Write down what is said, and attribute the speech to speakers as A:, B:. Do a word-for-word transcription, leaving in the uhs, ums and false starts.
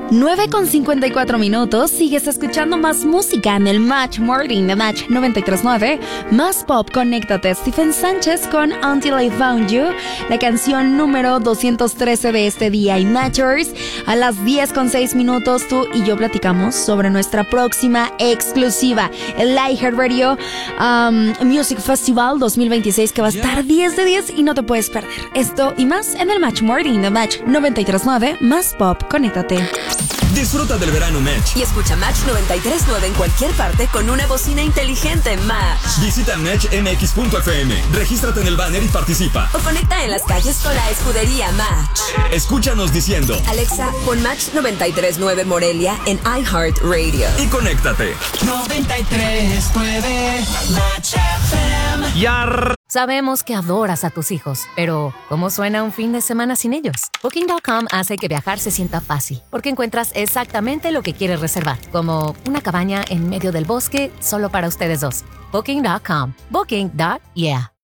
A: nueve con cincuenta y cuatro minutos, sigues escuchando más música en el Match Morning de Match noventa y tres punto nueve. Más pop, conéctate. Stephen Sánchez con Until I Found You, la canción número doscientos trece de este día. Y Matchers, a las diez con seis minutos, tú y yo platicamos sobre nuestra próxima exclusiva, el iHeartRadio um, Music Festival dos mil veintiséis, que va a estar diez de diez y no te puedes perder. Esto y más en el Match Morning de Match noventa y tres punto nueve. Más pop, conéctate.
B: Disfruta del verano Match
C: y escucha Match noventa y tres punto nueve en cualquier parte con una bocina inteligente Match.
B: Visita match m x punto f m, regístrate en el banner y participa.
C: O conecta en las calles con la escudería Match.
B: Escúchanos diciendo:
C: Alexa, pon Match noventa y tres punto nueve Morelia en iHeartRadio.
B: Y conéctate.
D: noventa y tres punto nueve Match F M.
E: Yar. Sabemos que adoras a tus hijos, pero ¿cómo suena un fin de semana sin ellos? Booking punto com hace que viajar se sienta fácil, porque encuentras exactamente lo que quieres reservar, como una cabaña en medio del bosque solo para ustedes dos. Booking punto com. Booking. Yeah.